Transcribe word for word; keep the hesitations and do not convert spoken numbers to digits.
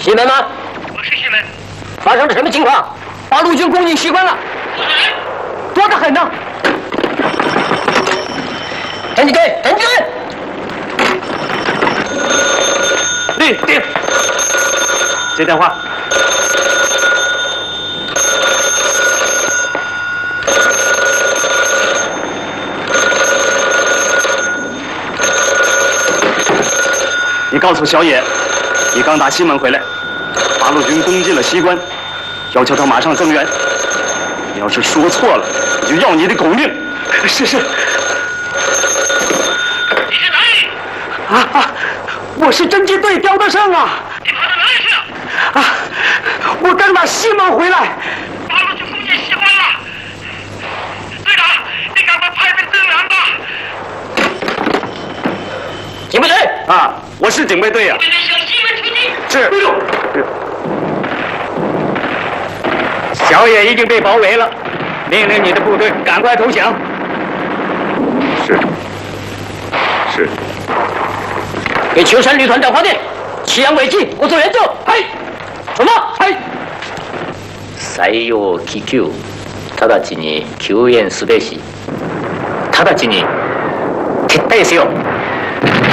西门吗？ 我是西门。 发生了什么情况？八路军攻进西关了，多得很呢。侦缉队，侦缉队。 立定。接电话。你告诉小野，你刚打西门回来，八路军攻进了西关，要求他马上增援。你要是说错了，我就要你的狗命。是是。 你是哪里？ 啊啊！我是侦缉队刁德胜啊！ 你跑到哪里去了？ 啊！我刚打西门回来。 八路军攻进西关了。队长，你赶快派兵增援吧。 警备队啊，我是警备队呀。 我们向西门出击。 是。 对了。 小野已经被包围了，命令你的部队赶快投降。是。是。 给秋山旅团打发电，西安违纪，我做援助。はい。什么？はい。採用気球、直ちに救援すべし。直ちに撤退せよ。